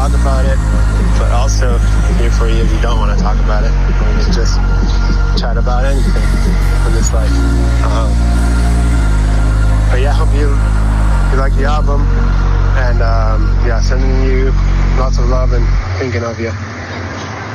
talk about it, but also here for you if you don't want to talk about it. We can just chat about anything in this life. But yeah, I hope you like the album, and yeah, sending you lots of love and thinking of you.